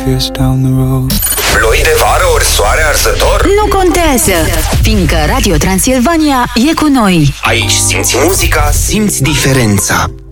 fierce down the road. Ploi de vară ori soare arzător? Nu contează, fiindcă Radio Transilvania e cu noi. Aici simți muzica, simți diferența.